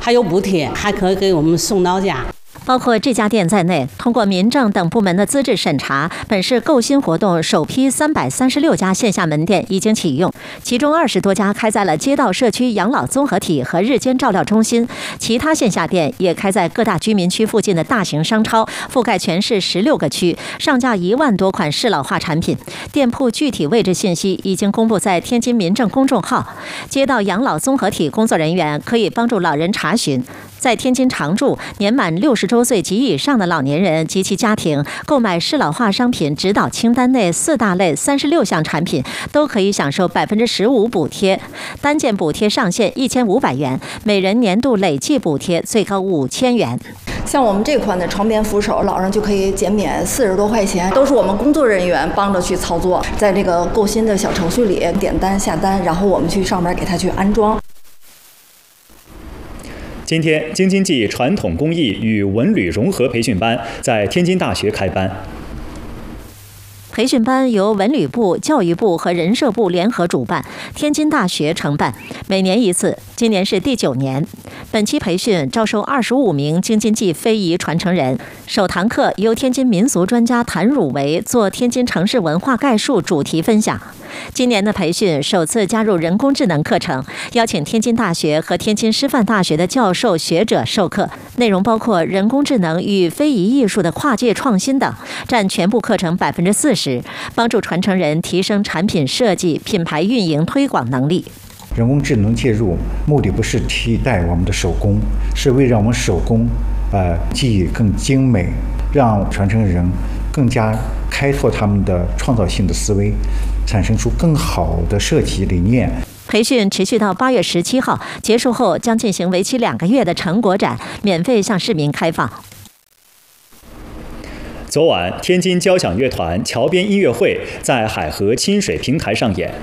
还有补贴，还可以给我们送到家。 包括这家店在内，通过民政等部门的资质审查，本市购新活动首批336家线下门店已经启用，其中20多家开在了街道社区养老综合体和日间照料中心，其他线下店也开在各大居民区附近的大型商超，覆盖全市16个区，上架1万多款适老化产品。店铺具体位置信息已经公布在天津民政公众号，街道养老综合体工作人员可以帮助老人查询。在天津常住、年满60周岁及以上的老年人及其家庭购买适老化商品指导清单内4大类36项产品，都可以享受15%补贴，单件补贴上限1500元，每人年度累计补贴最高5000元。 像我们这款的床边扶手，老人就可以减免40多块钱，都是我们工作人员帮着去操作，在这个购新的小程序里点单下单，然后我们去上门给他去安装。 今天，京津冀传统工艺与文旅融合培训班在天津大学开班。 培训班由文旅部、教育部和人社部联合主办，天津大学承办，每年一次，今年是第9年。本期培训招收25名京津冀非遗传承人。首堂课由天津民俗专家谭汝为做天津城市文化概述主题分享。今年的培训首次加入人工智能课程，邀请天津大学和天津师范大学的教授学者授课，内容包括人工智能与非遗艺术的跨界创新等，占全部课程40%，帮助传承人提升产品设计、品牌运营推广能力。 人工智能介入目的不是替代我们的手工，是为让我们手工技艺更精美，让传承人更加开拓他们的创造性的思维，产生出更好的设计理念。 培训持续到8月17号，结束后将进行为期2个月的成果展，免费向市民开放。 昨晚，天津交响乐团桥边音乐会在海河亲水平台上演。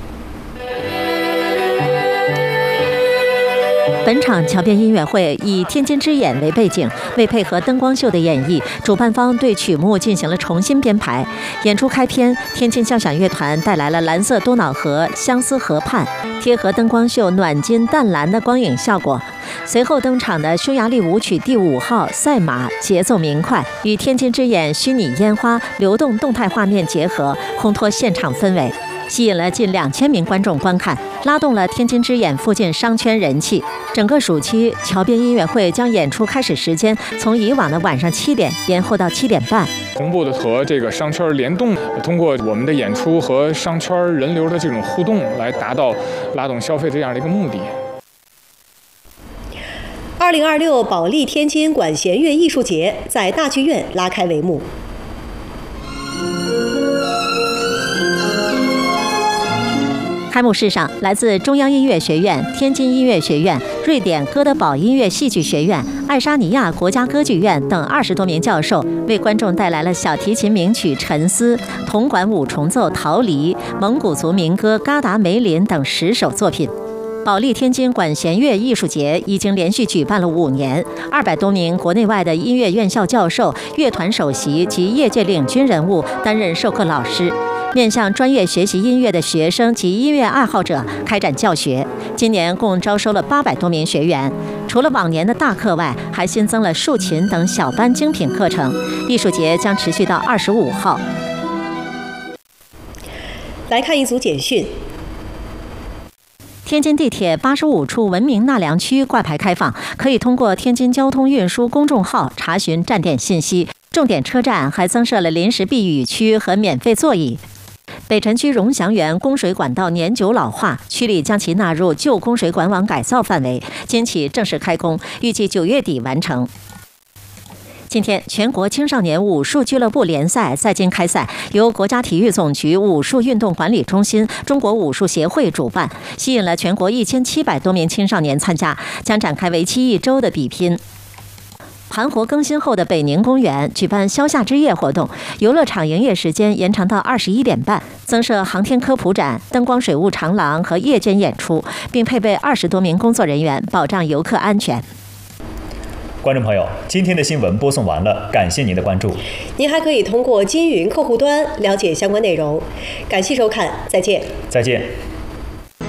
本场桥边音乐会以天津之眼为背景，为配合灯光秀的演绎，主办方对曲目进行了重新编排。演出开篇，天津交响乐团带来了蓝色多瑙河、相思河畔，贴合灯光秀暖金淡蓝的光影效果。随后登场的匈牙利舞曲第5号赛马，节奏明快，与天津之眼虚拟烟花、流动动态画面结合，烘托现场氛围，吸引了近2000名观众观看，拉动了天津之眼附近商圈人气。整个暑期，桥边音乐会将演出开始时间从以往的晚上7点延后到7点半， 同步的和这个商圈联动，通过我们的演出和商圈人流的这种互动，来达到拉动消费这样的一个目的。 2026保利天津管弦乐艺术节在大剧院拉开帷幕。 开幕式上，来自中央音乐学院、天津音乐学院、瑞典哥德堡音乐戏剧学院、爱沙尼亚国家歌剧院等20多名教授，为观众带来了小提琴名曲《沉思》、铜管五重奏《逃离》、蒙古族民歌《嘎达梅林》等10首作品。保利天津管弦乐艺术节已经连续举办了5年，200多名国内外的音乐院校教授、乐团首席及业界领军人物担任授课老师，面向专业学习音乐的学生及音乐爱好者开展教学。今年共招收了800多名学员，除了往年的大课外，还新增了竖琴等小班精品课程。艺术节将持续到25号。 来看一组简讯。 天津地铁85处文明纳凉区挂牌开放，可以通过天津交通运输公众号查询站点信息。重点车站还增设了临时避雨区和免费座椅。北辰区荣祥园供水管道年久老化，区里将其纳入旧供水管网改造范围，今起正式开工，预计9月底完成。今天，全国青少年武术俱乐部联赛在京开赛，由国家体育总局武术运动管理中心、中国武术协会主办，吸引了全国1700多名青少年参加，将展开为期1周的比拼。盘活更新后的北宁公园举办消夏之夜活动，游乐场营业时间延长到21点半，增设航天科普展、灯光水雾长廊和夜间演出，并配备20多名工作人员，保障游客安全。 观众朋友，今天的新闻播送完了，感谢您的关注。 您还可以通过金云客户端了解相关内容。感谢收看，再见。 再见。